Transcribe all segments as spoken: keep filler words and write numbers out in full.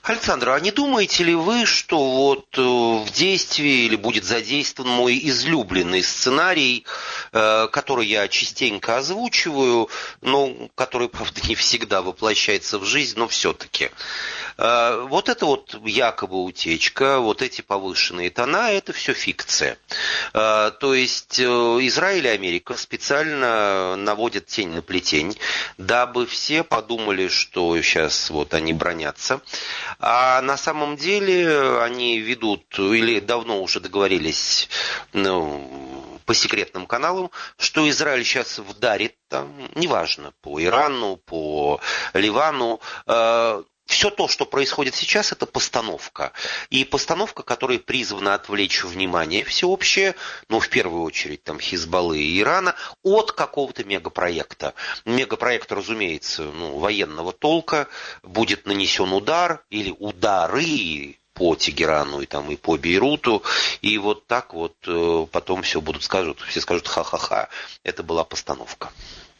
Александр, а не думаете ли вы, что вот в действии или будет задействован мой излюбленный сценарий, который я частенько озвучиваю, но который, правда, не всегда воплощается в жизнь, но все-таки. Вот это вот якобы утечка, вот эти повышенные тона, это все фикция. То есть Израиль и Америка специально наводят тень на плетень, дабы все подумали, что сейчас вот они бронятся. А на самом деле они ведут, или давно уже договорились, ну, по секретным каналам, что Израиль сейчас вдарит там, неважно, по Ирану, по Ливану. Все то, что происходит сейчас, это постановка. И постановка, которая призвана отвлечь внимание всеобщее, ну, в первую очередь, там, Хизбаллы и Ирана, от какого-то мегапроекта. Мегапроект, разумеется, ну, военного толка, будет нанесен удар или удары по Тегерану и, там, и по Бейруту, и вот так вот потом все будут скажут, все скажут ха-ха-ха, это была постановка.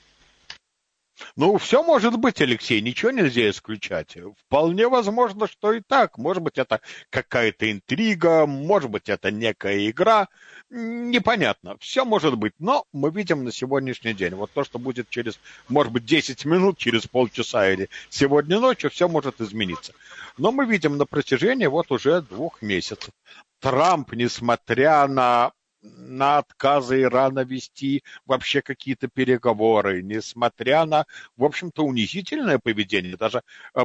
Ну, все может быть, Алексей, ничего нельзя исключать. Вполне возможно, что и так. Может быть, это какая-то интрига, может быть, это некая игра. Непонятно. Все может быть. Но мы видим на сегодняшний день. Вот то, что будет через, может быть, десять минут, через полчаса или сегодня ночью, все может измениться. Но мы видим на протяжении вот уже двух месяцев. Трамп, несмотря на на отказы Ирана вести вообще какие-то переговоры, несмотря на, в общем-то, унизительное поведение, даже э,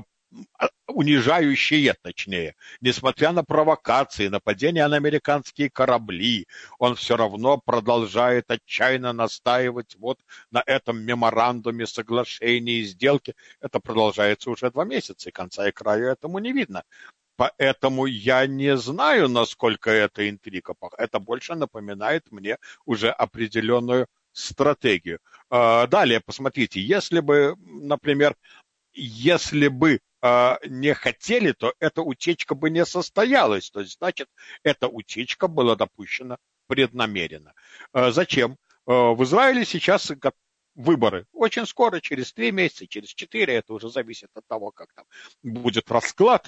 унижающее, точнее, несмотря на провокации, нападения на американские корабли, он все равно продолжает отчаянно настаивать вот на этом меморандуме, соглашении, сделке. Это продолжается уже два месяца, и конца и края этому не видно. Поэтому я не знаю, насколько это интрига. Это больше напоминает мне уже определенную стратегию. Далее, посмотрите, если бы, например, если бы не хотели, то эта утечка бы не состоялась. То есть, значит, эта утечка была допущена преднамеренно. Зачем? В Израиле сейчас выборы. Очень скоро, через три месяца, через четыре, это уже зависит от того, как там будет расклад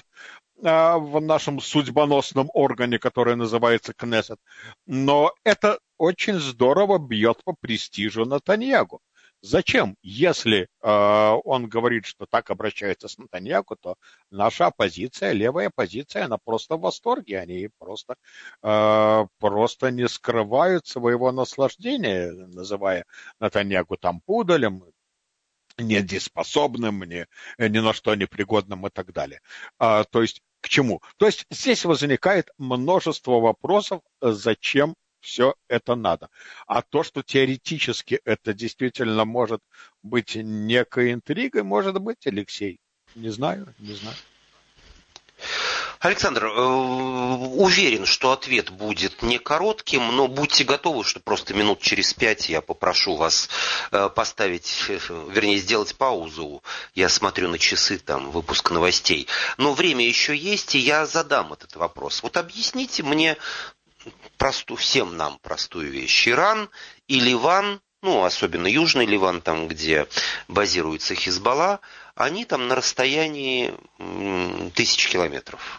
в нашем судьбоносном органе, который называется Кнессет. Но это очень здорово бьет по престижу Нетаньяху. Зачем? Если э, он говорит, что так обращается с Нетаньяху, то наша оппозиция, левая оппозиция, она просто в восторге. Они просто, э, просто не скрывают своего наслаждения, называя Нетаньяху там пудалем, недееспособным, ни, ни на что непригодным и так далее. А, то есть к чему? То есть здесь возникает множество вопросов, зачем все это надо. А то, что теоретически это действительно может быть некой интригой, может быть, Алексей. Не знаю, не знаю. Александр, уверен, что ответ будет не коротким, но будьте готовы, что просто минут через пять я попрошу вас поставить, вернее, сделать паузу. Я смотрю на часы, там, выпуск новостей. Но время еще есть, и я задам этот вопрос. Вот объясните мне простую, всем нам простую вещь. Иран и Ливан, ну, особенно Южный Ливан, там, где базируется Хизбалла, они там на расстоянии тысяч километров.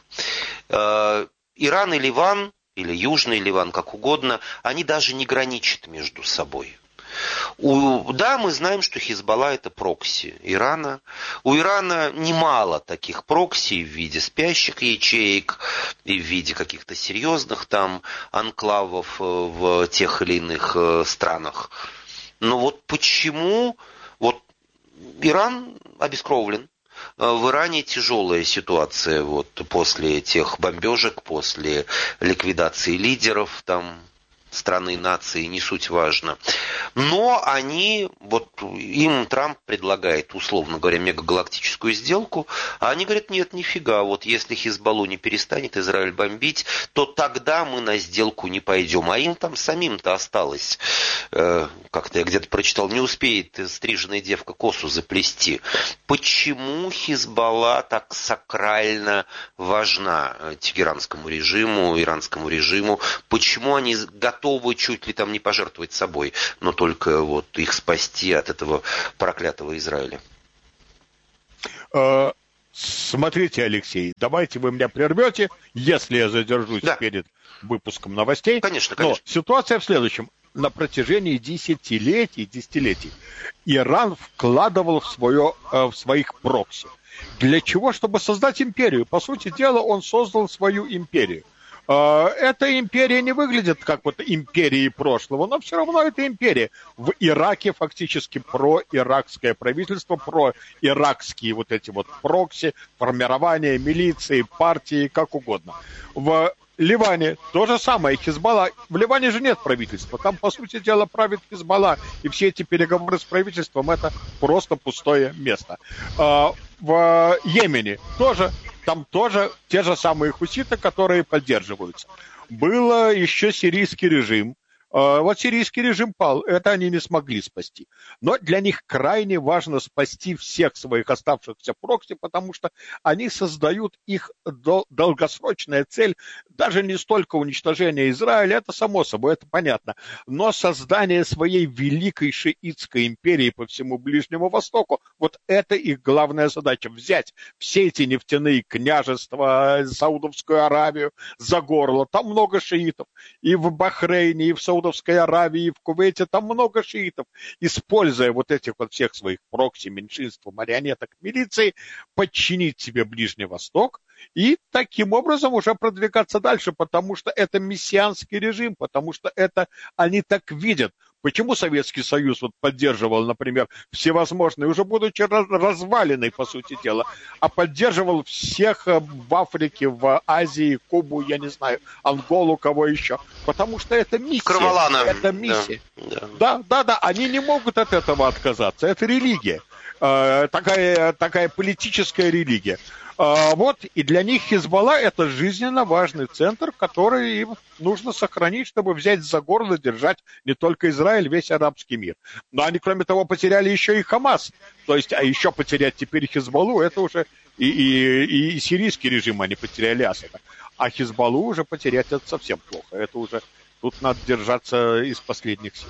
Иран и Ливан, или Южный Ливан, как угодно, они даже не граничат между собой. У, да, мы знаем, что Хизбалла это прокси Ирана. У Ирана немало таких прокси в виде спящих ячеек и в виде каких-то серьезных там анклавов в тех или иных странах. Но вот почему вот Иран обескровлен. В Иране тяжелая ситуация вот, после тех бомбежек, после ликвидации лидеров там, страны, нации, не суть важно. Но они, вот им Трамп предлагает, условно говоря, мегагалактическую сделку, а они говорят, нет, нифига, вот если Хизбаллу не перестанет Израиль бомбить, то тогда мы на сделку не пойдем. А им там самим-то осталось, э, как-то я где-то прочитал, не успеет стриженная девка косу заплести. Почему Хизбалла так сакрально важна тегеранскому режиму, иранскому режиму? Почему они готовы чуть ли там не пожертвовать собой, но только вот их спасти от этого проклятого Израиля? Смотрите, Алексей, давайте вы меня прервете, если я задержусь да. перед выпуском новостей. Конечно, конечно. Но ситуация в следующем. На протяжении десятилетий, десятилетий Иран вкладывал в, свое, в своих прокси. Для чего? Чтобы создать империю. По сути дела, он создал свою империю. Эта империя не выглядит как вот империей прошлого, но все равно это империя. В Ираке фактически проиракское правительство, проиракские вот эти вот прокси, формирование милиции, партии, как угодно. В Ливане то же самое, Хизбалла. В Ливане же нет правительства, там, по сути дела, правит Хизбалла, и все эти переговоры с правительством – это просто пустое место. В Йемене тоже, там тоже те же самые хуситы, которые поддерживаются. Был еще сирийский режим. Вот сирийский режим пал, это они не смогли спасти. Но для них крайне важно спасти всех своих оставшихся прокси, потому что они создают их долгосрочная цель, даже не столько уничтожение Израиля, это само собой, это понятно, но создание своей великой шиитской империи по всему Ближнему Востоку, вот это их главная задача, взять все эти нефтяные княжества, Саудовскую Аравию за горло, там много шиитов, и в Бахрейне, и в Саудовской Саудовской Аравии и в Кувейте, там много шиитов. Используя вот этих вот всех своих прокси, меньшинств, марионеток милиции, подчинить себе Ближний Восток и таким образом уже продвигаться дальше, потому что это мессианский режим, потому что это они так видят. Почему Советский Союз вот поддерживал, например, всевозможные, уже будучи разваленный, по сути дела, а поддерживал всех в Африке, в Азии, Кубу, я не знаю, Анголу, кого еще? Потому что это миссия. Кроволана. Это миссия. Да. да, да, да, они не могут от этого отказаться. Это религия. Э, такая, такая политическая религия. А, вот, и для них Хизбалла – это жизненно важный центр, который им нужно сохранить, чтобы взять за горло, держать не только Израиль, весь арабский мир. Но они, кроме того, потеряли еще и Хамас. То есть, а еще потерять теперь Хизбаллу – это уже и, и, и сирийский режим они потеряли Асада. А Хизбаллу уже потерять – это совсем плохо. Это уже, тут надо держаться из последних сил.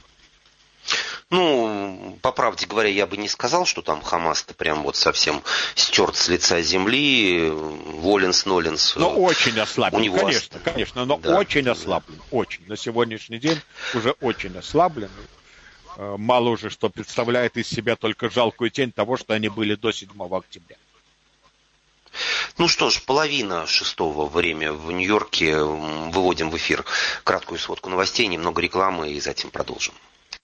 Ну, по правде говоря, я бы не сказал, что там Хамас-то прям вот совсем стерт с лица земли, воленс-ноленс. Но очень ослаблен, у него конечно, ост... конечно, но да, очень ослаблен, да. очень. На сегодняшний день уже очень ослаблен. Мало уже что представляет из себя только жалкую тень того, что они были до седьмого октября. Ну что ж, половина шестого время в Нью-Йорке. Выводим в эфир краткую сводку новостей, немного рекламы и затем продолжим.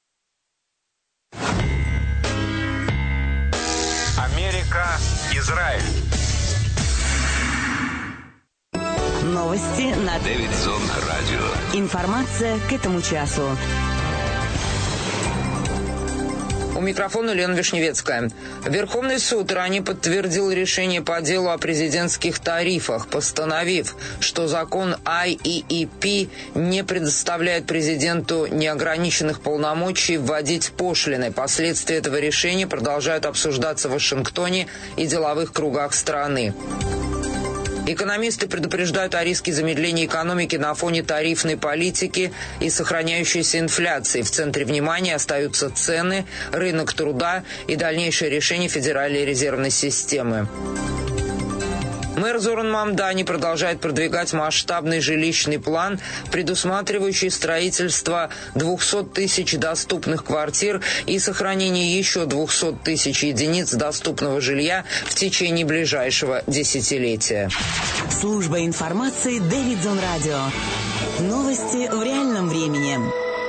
Америка, Израиль. Новости на Дэвидсон радио. Информация к этому часу. У микрофона Лена Вишневецкая. Верховный суд ранее подтвердил решение по делу о президентских тарифах, постановив, что закон ай и и пи не предоставляет президенту неограниченных полномочий вводить пошлины. Последствия этого решения продолжают обсуждаться в Вашингтоне и деловых кругах страны. Экономисты предупреждают о риске замедления экономики на фоне тарифной политики и сохраняющейся инфляции. В центре внимания остаются цены, рынок труда и дальнейшее решение Федеральной резервной системы. Мэр Зоран Мамдани продолжает продвигать масштабный жилищный план, предусматривающий строительство двухсот тысяч доступных квартир и сохранение еще двухсот тысяч единиц доступного жилья в течение ближайшего десятилетия. Служба информации Дэвидсон радио. Новости в реальном времени.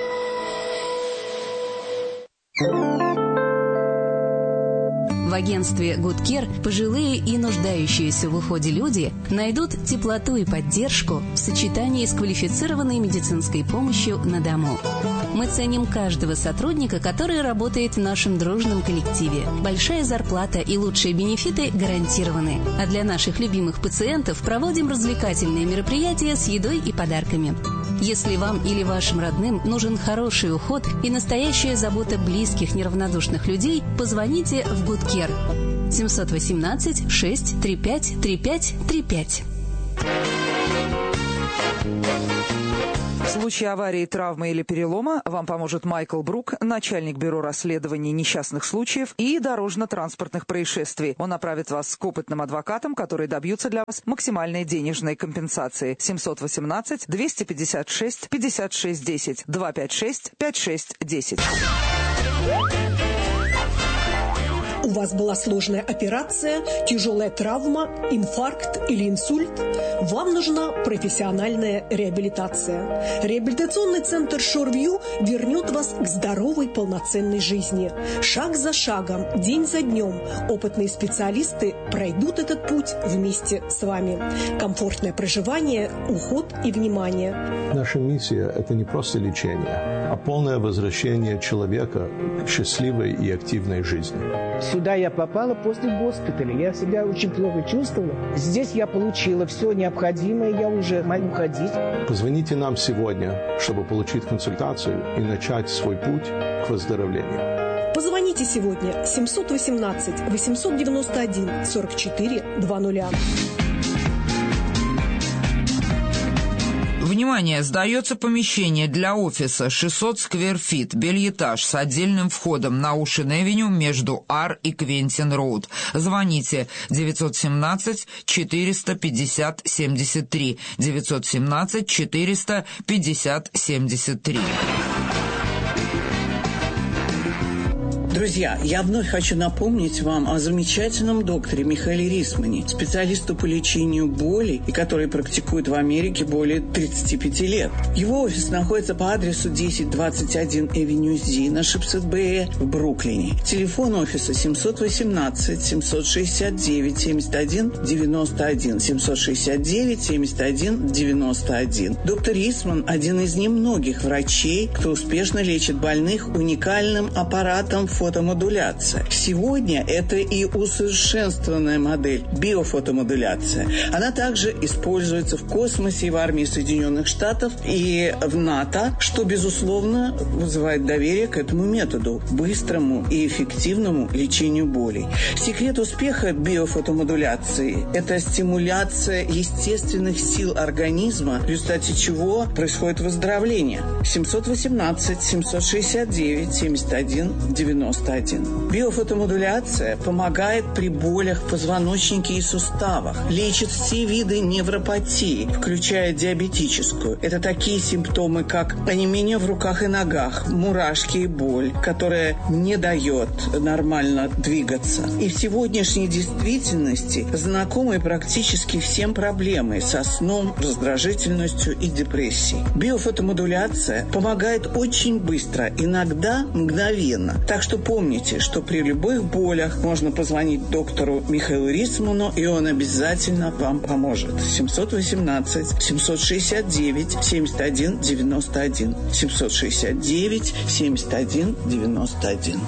В агентстве Good Care пожилые и нуждающиеся в уходе люди найдут теплоту и поддержку в сочетании с квалифицированной медицинской помощью на дому. Мы ценим каждого сотрудника, который работает в нашем дружном коллективе. Большая зарплата и лучшие бенефиты гарантированы. А для наших любимых пациентов проводим развлекательные мероприятия с едой и подарками. Если вам или вашим родным нужен хороший уход и настоящая забота близких неравнодушных людей, позвоните в Good Care семь один восемь шесть три пять три пять три пять. В случае аварии, травмы или перелома вам поможет Майкл Брук, начальник бюро расследований несчастных случаев и дорожно-транспортных происшествий. Он направит вас к опытным адвокатам, которые добьются для вас максимальной денежной компенсации. семьсот восемнадцать двести пятьдесят шесть пятьдесят шесть десять два пять шесть пять шесть десять. У вас была сложная операция, тяжелая травма, инфаркт или инсульт? Вам нужна профессиональная реабилитация. Реабилитационный центр Шорвью вернет вас к здоровой, полноценной жизни. Шаг за шагом, день за днем опытные специалисты пройдут этот путь вместе с вами. Комфортное проживание, уход и внимание. Наша миссия – это не просто лечение, а полное возвращение человека к счастливой и активной жизни. Сюда я попала после госпиталя. Я себя очень плохо чувствовала. Здесь я получила все необходимое. Я уже могу ходить. Позвоните нам сегодня, чтобы получить консультацию и начать свой путь к выздоровлению. Позвоните сегодня семьсот восемнадцать восемьсот девяносто один сорок четыре двадцать. Внимание! Сдается помещение для офиса шестьсот сквер-фит, бельэтаж с отдельным входом на Оушен-Эвеню между Ар и Квентин-Роуд. Звоните девятьсот семнадцать четыреста пятьдесят семьдесят три, девятьсот семнадцать четыреста пятьдесят семьдесят три. Друзья, я вновь хочу напомнить вам о замечательном докторе Михаиле Рисмане, специалисту по лечению боли, и который практикует в Америке более тридцати пяти лет. Его офис находится по адресу десять двадцать один Эвеню Зи на Шипсет-Бэе в Бруклине. Телефон офиса семьсот восемнадцать семьсот шестьдесят девять семьдесят один девяносто один, семьсот шестьдесят девять семьдесят один девяносто один. Доктор Рисман – один из немногих врачей, кто успешно лечит больных уникальным аппаратом фотомодуляция. Сегодня это и усовершенствованная модель биофотомодуляция. Она также используется в космосе и в армии Соединенных Штатов и в НАТО, что, безусловно, вызывает доверие к этому методу, быстрому и эффективному лечению болей. Секрет успеха биофотомодуляции – это стимуляция естественных сил организма, в результате чего происходит выздоровление. семьсот восемнадцать семьсот шестьдесят девять семьдесят один девяносто один. Биофотомодуляция помогает при болях в позвоночнике и суставах, лечит все виды невропатии, включая диабетическую. Это такие симптомы, как онемение в руках и ногах, мурашки и боль, которая не дает нормально двигаться. И в сегодняшней действительности знакомы практически всем проблемы со сном, раздражительностью и депрессией. Биофотомодуляция помогает очень быстро, иногда мгновенно. Так что помните, что при любых болях можно позвонить доктору Михаилу Рисману, и он обязательно вам поможет. семьсот восемнадцать семьсот шестьдесят девять семьдесят один девяносто один. семьсот шестьдесят девять семьдесят один девяносто один.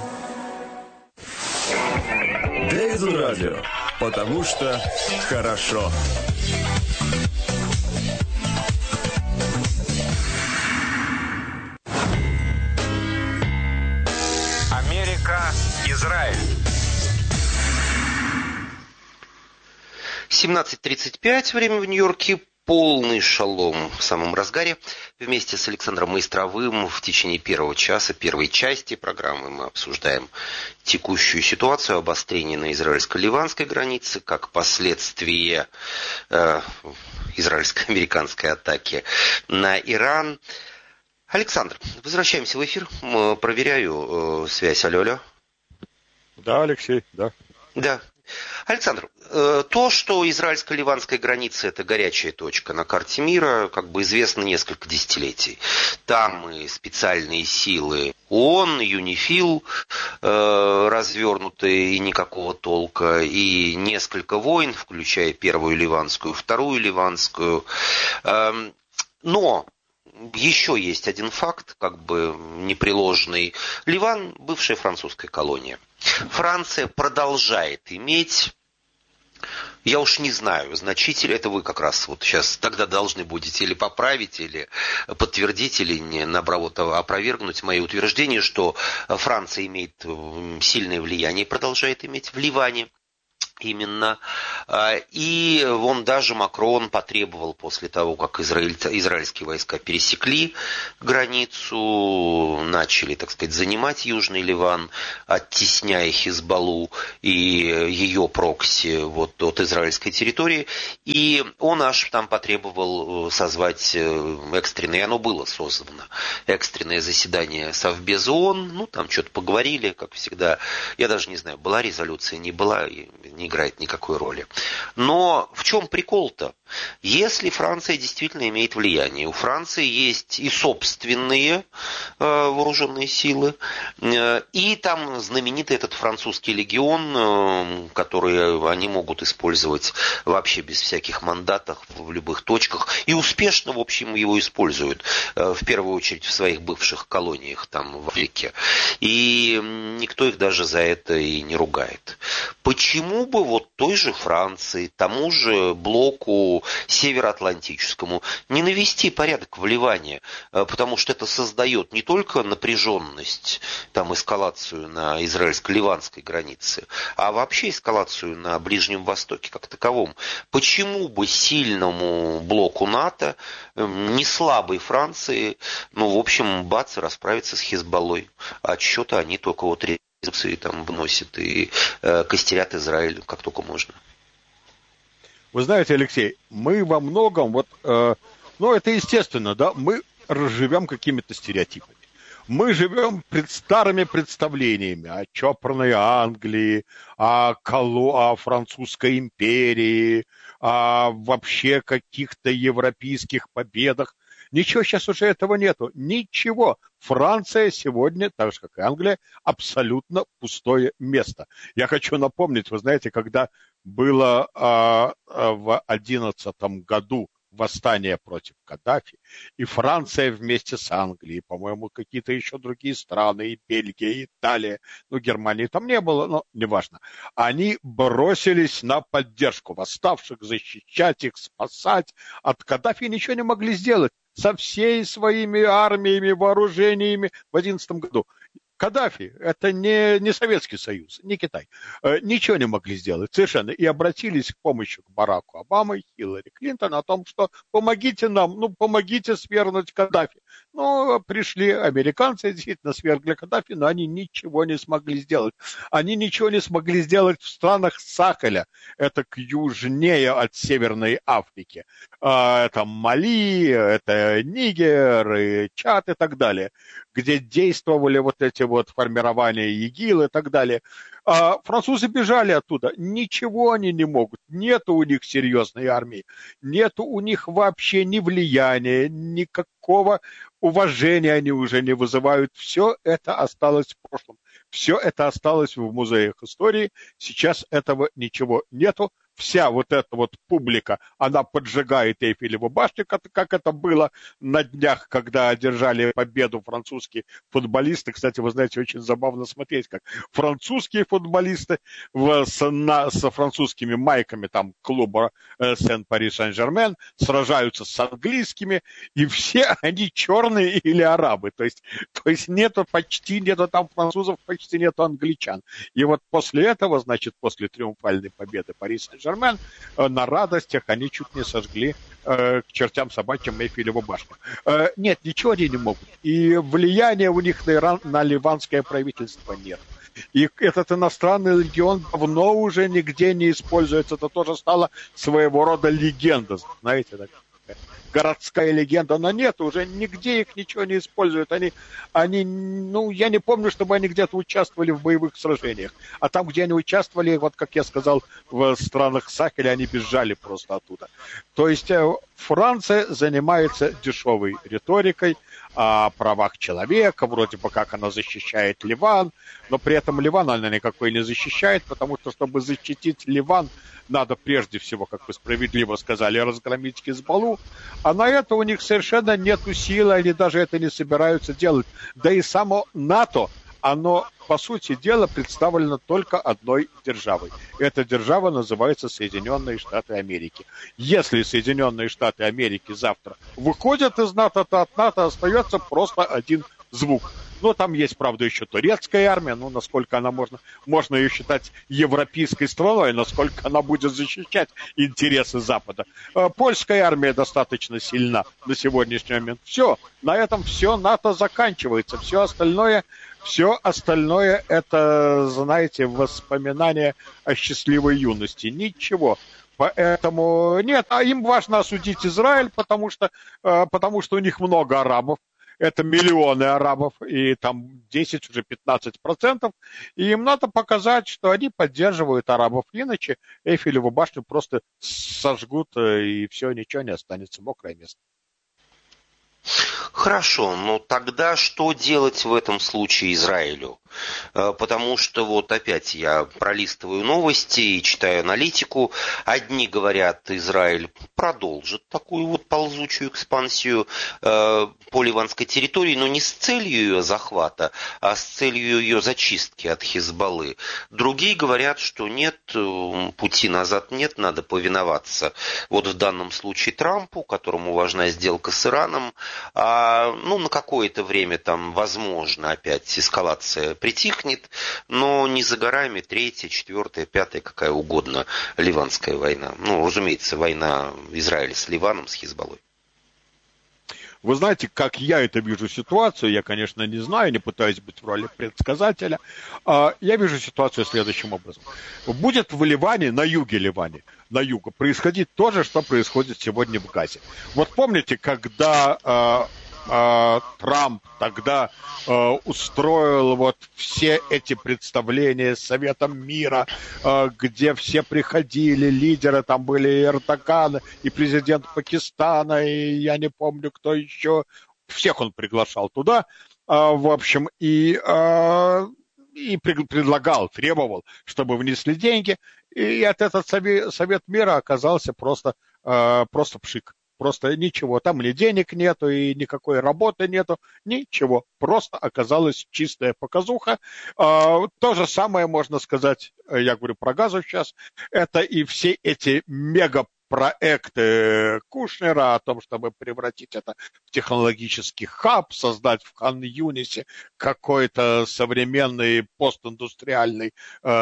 Дейзен Радио. Потому что хорошо. Израиль. семнадцать тридцать пять, время в Нью-Йорке, полный шалом в самом разгаре. Вместе с Александром Маистровым в течение первого часа, первой части программы мы обсуждаем текущую ситуацию, обострение на израильско-ливанской границе, как последствие э, израильско-американской атаки на Иран. Александр, возвращаемся в эфир. Проверяю э, связь. Алло, алло. Да, Алексей, да. Да. Александр, э, то, что израильско-ливанская граница – это горячая точка на карте мира, как бы известно несколько десятилетий. Там и специальные силы ООН, ЮНИФИЛ э, развернутые и никакого толка, и несколько войн, включая первую ливанскую, вторую ливанскую. Э, но еще есть один факт, как бы непреложный. Ливан – бывшая французская колония. Франция продолжает иметь, я уж не знаю, значительно, это вы как раз вот сейчас тогда должны будете или поправить, или подтвердить, или не, наоборот, опровергнуть мои утверждения, что Франция имеет сильное влияние и продолжает иметь в Ливане. Именно. И он даже Макрон потребовал после того, как израиль, израильские войска пересекли границу, начали, так сказать, занимать Южный Ливан, оттесняя Хизбаллу и ее прокси вот, от израильской территории. И он аж там потребовал созвать экстренное, и оно было созвано, экстренное заседание Совбеза ООН. Ну, там что-то поговорили, как всегда. Я даже не знаю, была резолюция, не была, не играет никакой роли. Но в чем прикол-то? Если Франция действительно имеет влияние, у Франции есть и собственные э, вооруженные силы, э, и там знаменитый этот французский легион, э, который они могут использовать вообще без всяких мандатов в любых точках, и успешно, в общем, его используют, э, в первую очередь в своих бывших колониях там в Африке. И никто их даже за это и не ругает. Почему бы вот той же Франции, тому же блоку североатлантическому не навести порядок в Ливане, потому что это создает не только напряженность, там эскалацию на израильско-ливанской границе, а вообще эскалацию на Ближнем Востоке как таковом. Почему бы сильному блоку НАТО, не слабой Франции, ну, в общем, бац, расправиться с Хизбаллой? Отсчета они только вот резолюции там вносят и э, костерят Израиль как только можно. Вы знаете, Алексей, мы во многом, вот, э, ну, это естественно, да, мы живем какими-то стереотипами. Мы живем пред старыми представлениями о чопорной Англии, о, Колу, о французской империи, о вообще каких-то европейских победах. Ничего сейчас уже этого нету. Ничего. Франция сегодня, так же как и Англия, абсолютно пустое место. Я хочу напомнить, вы знаете, когда было а, а, в одиннадцатом году восстание против Каддафи, и Франция вместе с Англией, по-моему, какие-то еще другие страны, и Бельгия, и Италия, ну, Германии там не было, но неважно. Они бросились на поддержку восставших, защищать их, спасать. От Каддафи ничего не могли сделать со всеми своими армиями, вооружениями в одиннадцатом году. Каддафи – это не, не Советский Союз, не Китай. Э, ничего не могли сделать совершенно. И обратились к помощи к Бараку Обаме и Хиллари Клинтон о том, что помогите нам, ну, помогите свергнуть Каддафи. Ну, пришли американцы, действительно свергли Каддафи, но они ничего не смогли сделать. Они ничего не смогли сделать в странах Сахеля, это к южнее от Северной Африки. Э, это Мали, это Нигер, и Чад и так далее, где действовали вот эти вот формирования ИГИЛ и так далее. А французы бежали оттуда. Ничего они не могут. Нету у них серьезной армии. Нету у них вообще ни влияния, никакого уважения они уже не вызывают. Все это осталось в прошлом. Все это осталось в музеях истории. Сейчас этого ничего нету. Вся вот эта вот публика, она поджигает Эйфелеву башню, как это было на днях, когда одержали победу французские футболисты. Кстати, вы знаете, очень забавно смотреть, как французские футболисты в, с, на, с французскими майками там, клуба э, Сен-Пари-Сен-Жермен сражаются с английскими, и все они черные или арабы. То есть, то есть нету почти, нету там французов, почти нету англичан. И вот после этого, значит, после триумфальной победы Пари Сен-Жермен, на радостях они чуть не сожгли э, к чертям собачьим Эйфелеву башню. Э, нет, ничего они не могут. И влияния у них на, Иран, на ливанское правительство нет. И этот иностранный легион давно уже нигде не используется. Это тоже стало своего рода легенда, знаете, так. Городская легенда, но нет, уже нигде их ничего не используют. Они, они, ну, я не помню, чтобы они где-то участвовали в боевых сражениях. А там, где они участвовали, вот как я сказал, в странах Сахеля, они бежали просто оттуда. То есть Франция занимается дешевой риторикой о правах человека, вроде бы как она защищает Ливан, но при этом Ливан она никакой не защищает, потому что, чтобы защитить Ливан, надо прежде всего, как вы справедливо сказали, разгромить Хизбаллу, а на это у них совершенно нет силы, они даже это не собираются делать. Да и само НАТО, оно, по сути дела, представлено только одной державой. Эта держава называется Соединенные Штаты Америки. Если Соединенные Штаты Америки завтра выходят из НАТО, то от НАТО остается просто один звук. Но там есть, правда, еще турецкая армия, ну, насколько она можно, можно ее считать европейской страной, насколько она будет защищать интересы Запада. Польская армия достаточно сильна на сегодняшний момент. Все, на этом все НАТО заканчивается. Все остальное, все остальное это, знаете, воспоминания о счастливой юности. Ничего. Поэтому нет, а им важно осудить Израиль, потому что, потому что у них много арабов. Это миллионы арабов, и там десять, уже пятнадцать процентов. И им надо показать, что они поддерживают арабов. Иначе Эйфелеву башню просто сожгут, и все, ничего не останется, мокрое место. Хорошо, но тогда что делать в этом случае Израилю? Потому что вот опять я пролистываю новости и читаю аналитику. Одни говорят, Израиль продолжит такую вот ползучую экспансию э, по ливанской территории, но не с целью ее захвата, а с целью ее зачистки от Хизбаллы. Другие говорят, что нет, пути назад нет, надо повиноваться. Вот в данном случае Трампу, которому важна сделка с Ираном, а, ну, на какое-то время там, возможно, опять эскалация притихнет, но не за горами третья, четвертая, пятая, какая угодно ливанская война. Ну, разумеется, война Израиля с Ливаном, с Хизбаллой. Вы знаете, как я это вижу ситуацию, я, конечно, не знаю, не пытаюсь быть в роли предсказателя, я вижу ситуацию следующим образом. Будет в Ливане, на юге Ливане, на юге, происходить то же, что происходит сегодня в Газе. Вот помните, когда Трамп тогда э, устроил вот все эти представления с Советом мира, э, где все приходили, лидеры, там были и Эрдоган, и президент Пакистана, и я не помню, кто еще, всех он приглашал туда, э, в общем, и, э, и предлагал, требовал, чтобы внесли деньги, и этот совет, совет мира оказался просто, э, просто пшик. Просто ничего, там ни денег нету, и никакой работы нету, ничего. Просто оказалась чистая показуха. То же самое можно сказать, я говорю про Газу сейчас, это и все эти мегапроекты Кушнера о том, чтобы превратить это в технологический хаб, создать в Хан-Юнисе какой-то современный постиндустриальный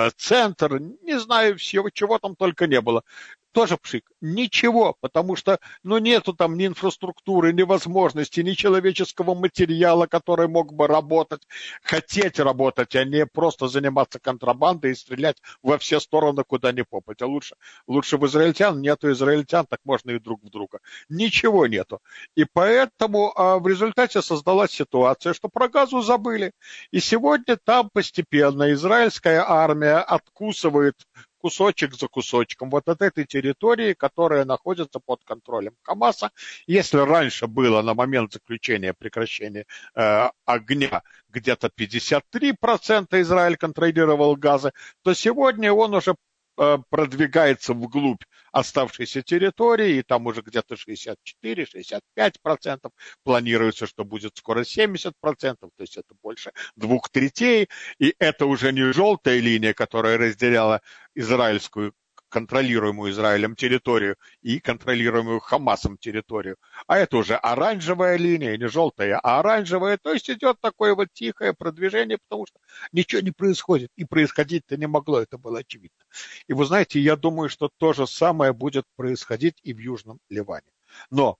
центр. Не знаю всего, чего там только не было. Тоже пшик. Ничего, потому что ну, нету там ни инфраструктуры, ни возможности, ни человеческого материала, который мог бы работать, хотеть работать, а не просто заниматься контрабандой и стрелять во все стороны, куда ни попадя. Лучше, лучше в израильтян, нету израильтян, так можно и друг в друга. Ничего нету. И поэтому а, в результате создалась ситуация, что про Газу забыли. И сегодня там постепенно израильская армия откусывает кусочек за кусочком вот от этой территории, которая находится под контролем Хамаса. Если раньше было на момент заключения прекращения э, огня где-то пятьдесят три процента Израиль контролировал Газы, то сегодня он уже э, продвигается вглубь оставшейся территории, и там уже где-то шестьдесят четыре - шестьдесят пять процентов. Планируется, что будет скоро семьдесят процентов, то есть это больше двух третей, и это уже не желтая линия, которая разделяла израильскую, контролируемую Израилем территорию и контролируемую Хамасом территорию, а это уже оранжевая линия, не желтая, а оранжевая, то есть идет такое вот тихое продвижение, потому что ничего не происходит, и происходить-то не могло, это было очевидно. И вы знаете, я думаю, что то же самое будет происходить и в Южном Ливане. Но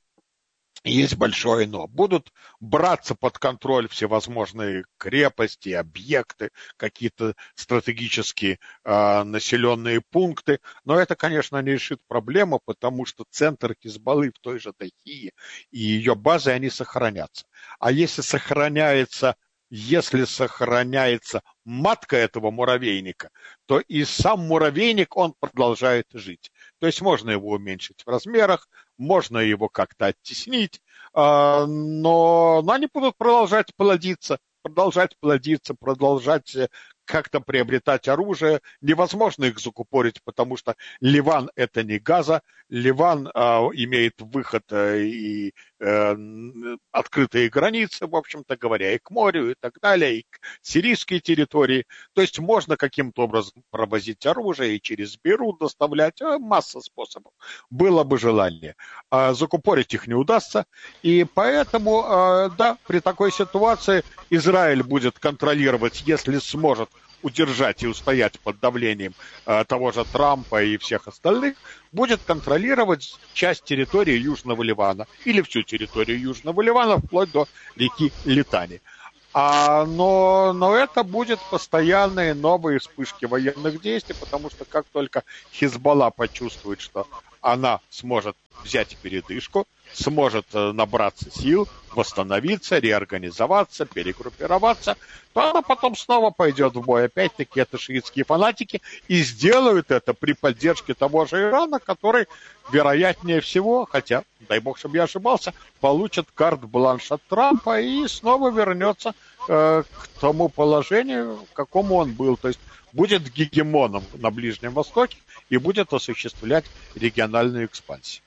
есть большое но. Будут браться под контроль всевозможные крепости, объекты, какие-то стратегические э, населенные пункты. Но это, конечно, не решит проблему, потому что центр Хизбаллы в той же Дахии и ее базы, они сохранятся. А если сохраняется, если сохраняется матка этого муравейника, то и сам муравейник, он продолжает жить. То есть можно его уменьшить в размерах, можно его как-то оттеснить, но, но они будут продолжать плодиться, продолжать плодиться, продолжать как-то приобретать оружие. Невозможно их закупорить, потому что Ливан – это не Газа. Ливан э, имеет выход э, и э, открытые границы, в общем-то говоря, и к морю, и так далее, и к сирийской территории. То есть можно каким-то образом провозить оружие и через Бейрут доставлять. Э, масса способов. Было бы желание. Э, закупорить их не удастся. И поэтому, э, да, при такой ситуации Израиль будет контролировать, если сможет удержать и устоять под давлением э, того же Трампа и всех остальных, будет контролировать часть территории Южного Ливана или всю территорию Южного Ливана вплоть до реки Литани. А, но, но это будет постоянные новые вспышки военных действий, потому что как только Хизбалла почувствует, что она сможет взять передышку, сможет набраться сил, восстановиться, реорганизоваться, перегруппироваться, то она потом снова пойдет в бой. Опять-таки это шиитские фанатики и сделают это при поддержке того же Ирана, который, вероятнее всего, хотя, дай бог, чтобы я ошибался, получит карт-бланш от Трампа и снова вернется э, к тому положению, к какому он был. То есть будет гегемоном на Ближнем Востоке и будет осуществлять региональную экспансию.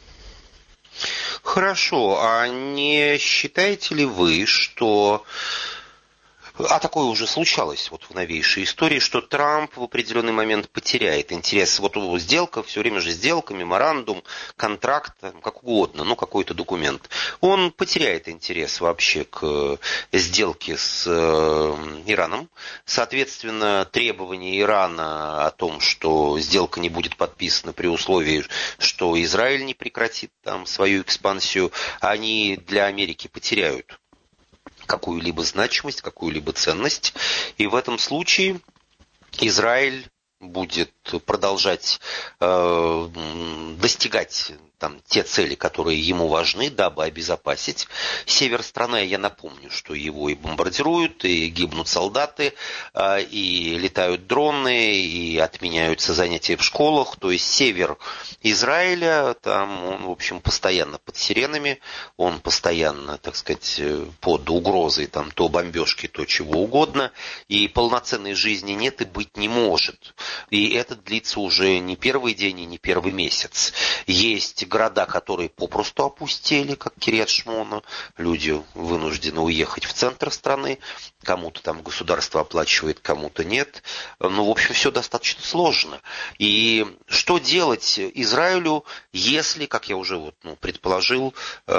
Хорошо, а не считаете ли вы, что... А такое уже случалось вот в новейшей истории, что Трамп в определенный момент потеряет интерес. Вот сделка, все время же сделка, меморандум, контракт, как угодно, ну какой-то документ. Он потеряет интерес вообще к сделке с Ираном. Соответственно, требования Ирана о том, что сделка не будет подписана при условии, что Израиль не прекратит там свою экспансию, они для Америки потеряют какую-либо значимость, какую-либо ценность. И в этом случае Израиль будет продолжать э, достигать там, те цели, которые ему важны, дабы обезопасить север страны. Я напомню, что его и бомбардируют, и гибнут солдаты, э, и летают дроны, и отменяются занятия в школах. То есть север Израиля, там он, в общем, постоянно под сиренами, он постоянно, так сказать, под угрозой там, то бомбежки, то чего угодно. И полноценной жизни нет и быть не может. И это длится уже не первый день и не первый месяц. Есть города, которые попросту опустели, как Кирьят-Шмона. Люди вынуждены уехать в центр страны. Кому-то там государство оплачивает, кому-то нет. Ну, в общем, все достаточно сложно. И что делать Израилю, если, как я уже вот, ну, предположил,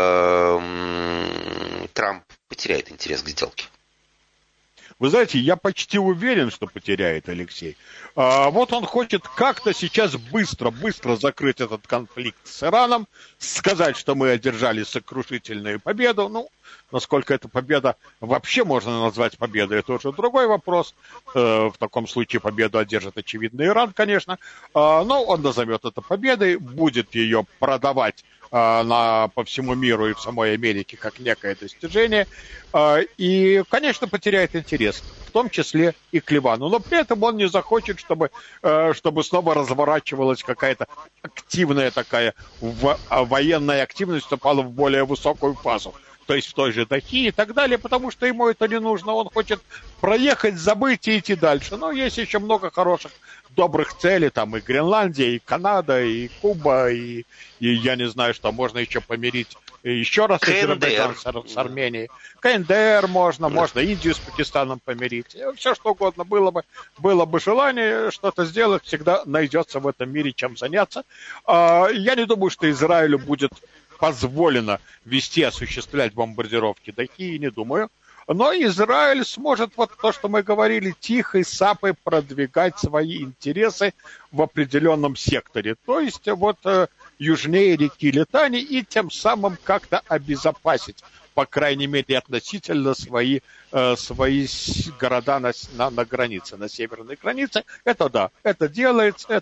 э-м, Трамп потеряет интерес к сделке? Вы знаете, я почти уверен, что потеряет Алексей. А, вот он хочет как-то сейчас быстро-быстро закрыть этот конфликт с Ираном, сказать, что мы одержали сокрушительную победу. Ну, насколько эта победа вообще можно назвать победой, это уже другой вопрос. Э, в таком случае победу одержит, очевидно, Иран, конечно. А, но он назовет это победой, будет ее продавать На, по всему миру и в самой Америке как некое достижение. И, конечно, потеряет интерес, в том числе и к Ливану. Но при этом он не захочет, чтобы, чтобы снова разворачивалась какая-то активная такая военная активность, вступала в более высокую фазу. То есть в той же Дахи и так далее, потому что ему это не нужно. Он хочет проехать, забыть и идти дальше. Но есть еще много хороших, добрых целей. Там и Гренландия, и Канада, и Куба, и, и я не знаю, что можно еще помирить. Еще раз Азербайджан с, с Арменией. КНДР можно, можно Индию с Пакистаном помирить. Все что угодно было бы, было бы желание что-то сделать, всегда найдется в этом мире чем заняться. Я не думаю, что Израилю будет позволено вести, осуществлять бомбардировки Дахи, не думаю. Но Израиль сможет, вот то, что мы говорили, тихой сапой продвигать свои интересы в определенном секторе. То есть вот э, южнее реки Литани и тем самым как-то обезопасить, по крайней мере, относительно свои, э, свои города на, на, на границе, на северной границе. Это да, это делается, это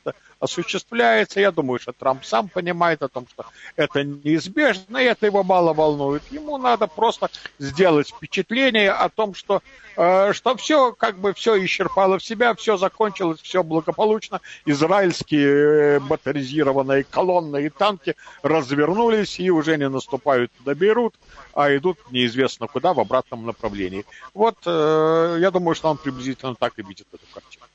осуществляется. Я думаю, что Трамп сам понимает о том, что это неизбежно, и это его мало волнует. Ему надо просто сделать впечатление о том, что, э, что все, как бы все исчерпало в себя, все закончилось, все благополучно. Израильские моторизированные колонны и танки развернулись и уже не наступают на Бейрут, а идут неизвестно куда, в обратном направлении. Вот, э, я думаю, что он приблизительно так и видит эту картину.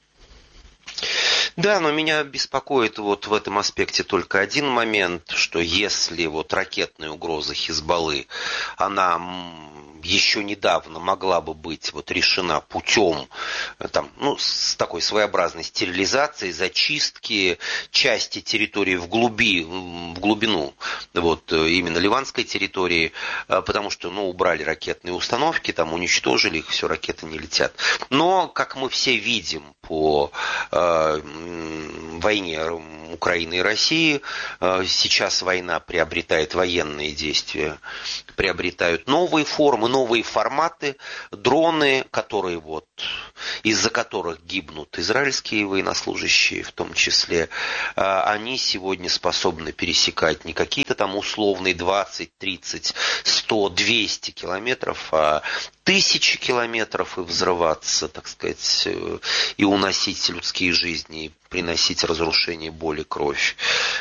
Да, но меня беспокоит вот в этом аспекте только один момент, что если вот ракетная угроза Хизбаллы, она еще недавно могла бы быть вот решена путем там, ну, с такой своеобразной стерилизации, зачистки части территории в, глуби, в глубину, вот именно ливанской территории, потому что ну, убрали ракетные установки, там уничтожили их, все, ракеты не летят. Но, как мы все видим по э, войне Украины и России, э, сейчас война приобретает военные действия, приобретают новые формы, новые форматы, дроны, которые вот, из-за которых гибнут израильские военнослужащие в том числе, они сегодня способны пересекать не какие-то там условные двадцать, тридцать, сто, двести километров, а тысячи километров и взрываться, так сказать, и уносить людские жизни, и приносить разрушение, боль и кровь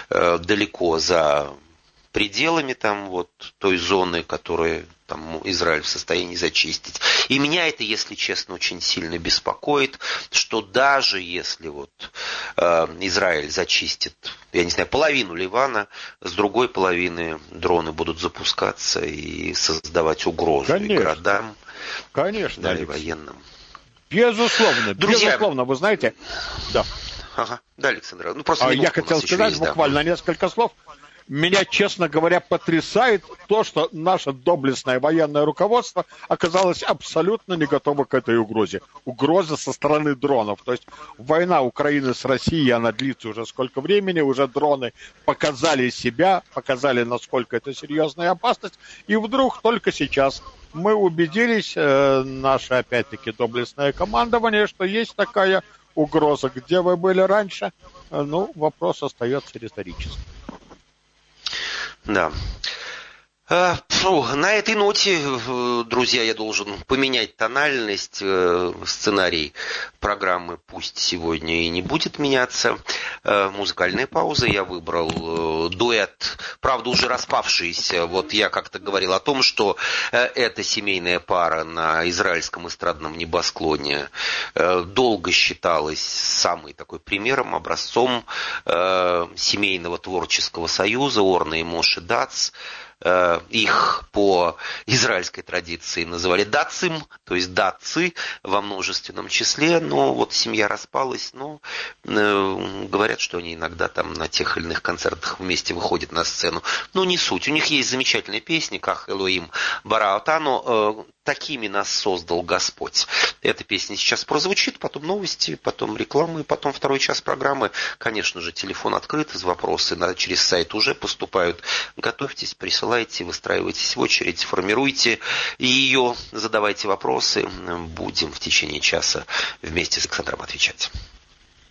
далеко за пределами там вот той зоны, которую там Израиль в состоянии зачистить. И меня это, если честно, очень сильно беспокоит, что даже если вот э, Израиль зачистит, я не знаю, половину Ливана, с другой половины дроны будут запускаться и создавать угрозу Конечно. И городам, Конечно, да, и Алексей. военным. Безусловно, Друзья, безусловно, вы знаете, да. Ага, да, Александр, ну просто Я хотел сказать есть, буквально да. несколько слов. Меня, честно говоря, потрясает то, что наше доблестное военное руководство оказалось абсолютно не готово к этой угрозе. Угроза со стороны дронов. То есть война Украины с Россией, она длится уже сколько времени, уже дроны показали себя, показали, насколько это серьезная опасность. И вдруг только сейчас мы убедились, э, наше, опять-таки, доблестное командование, что есть такая угроза. Где вы были раньше? Э, ну, вопрос остается риторическим. Да. На этой ноте, друзья, я должен поменять тональность. Сценарий программы пусть сегодня и не будет меняться. Музыкальная пауза. Я выбрал дуэт, правда, уже распавшийся. Вот я как-то говорил о том, что эта семейная пара на израильском эстрадном небосклоне долго считалась самым такой примером, образцом семейного творческого союза Орна и Моше Дац. Их по израильской традиции называли дацим, то есть датцы во множественном числе, но вот семья распалась, но э, говорят, что они иногда там на тех или иных концертах вместе выходят на сцену. Но не суть. У них есть замечательные песни, как Элоим Бараотано, э, такими нас создал Господь. Эта песня сейчас прозвучит, потом новости, потом рекламы, потом второй час программы. Конечно же, телефон открыт, вопросы через сайт уже поступают. Готовьтесь, присылайте, выстраивайтесь в очередь, формируйте ее, задавайте вопросы. Будем в течение часа вместе с Александром отвечать.